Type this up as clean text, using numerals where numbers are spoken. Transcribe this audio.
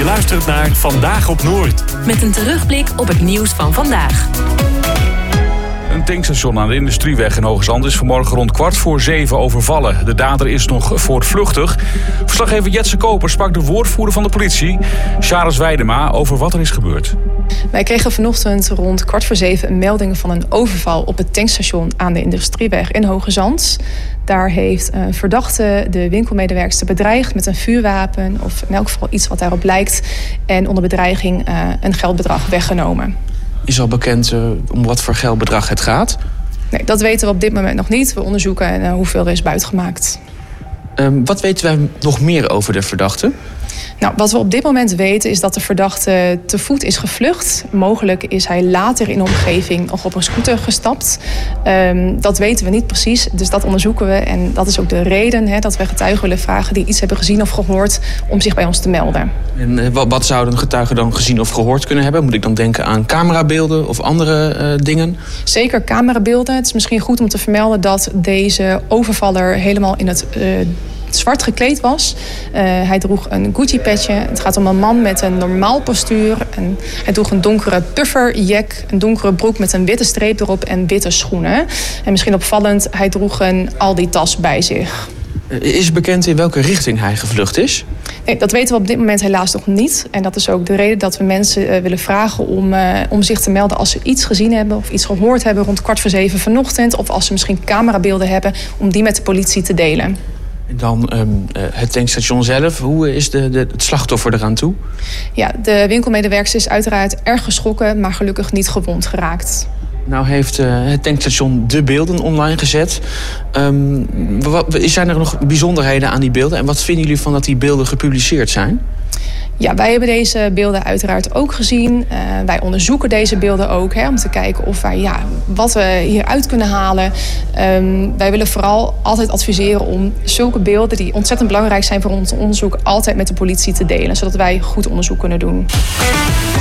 Je luistert naar Vandaag op Noord. Met een terugblik op het nieuws van vandaag. Een tankstation aan de Industrieweg in Hoogezand is vanmorgen rond 6:15 overvallen. De dader is nog voortvluchtig. Verslaggever Jetse Koper sprak de woordvoerder van de politie, Charles Weidema, over wat er is gebeurd. Wij kregen vanochtend rond 6:15 een melding van een overval op het tankstation aan de Industrieweg in Hoogezand. Daar heeft een verdachte de winkelmedewerkster bedreigd met een vuurwapen, of in elk geval iets wat daarop lijkt, en onder bedreiging een geldbedrag weggenomen. Is al bekend om wat voor geldbedrag het gaat? Nee, dat weten we op dit moment nog niet. We onderzoeken hoeveel er is buitgemaakt. Wat weten wij nog meer over de verdachte? Nou, wat we op dit moment weten is dat de verdachte te voet is gevlucht. Mogelijk is hij later in de omgeving nog op een scooter gestapt. Dat weten we niet precies, dus dat onderzoeken we. En dat is ook de reden dat we getuigen willen vragen die iets hebben gezien of gehoord om zich bij ons te melden. En wat zou een getuige dan gezien of gehoord kunnen hebben? Moet ik dan denken aan camerabeelden of andere dingen? Zeker camerabeelden. Het is misschien goed om te vermelden dat deze overvaller helemaal in het zwart gekleed was. Hij droeg een Gucci-petje. Het gaat om een man met een normaal postuur. En hij droeg een donkere pufferjack, een donkere broek met een witte streep erop en witte schoenen. En misschien opvallend, hij droeg een Aldi-tas bij zich. Is bekend in welke richting hij gevlucht is? Nee, dat weten we op dit moment helaas nog niet. En dat is ook de reden dat we mensen willen vragen om zich te melden als ze iets gezien hebben of iets gehoord hebben rond 6:15 vanochtend. Of als ze misschien camerabeelden hebben, om die met de politie te delen. En dan het tankstation zelf. Hoe is het slachtoffer eraan toe? Ja, de winkelmedewerkster is uiteraard erg geschrokken, maar gelukkig niet gewond geraakt. Nou heeft het tankstation de beelden online gezet. Zijn er nog bijzonderheden aan die beelden? En wat vinden jullie van dat die beelden gepubliceerd zijn? Ja, wij hebben deze beelden uiteraard ook gezien. Wij onderzoeken deze beelden ook om te kijken of wij wat we hieruit kunnen halen. Wij willen vooral altijd adviseren om zulke beelden die ontzettend belangrijk zijn voor ons onderzoek altijd met de politie te delen, zodat wij goed onderzoek kunnen doen.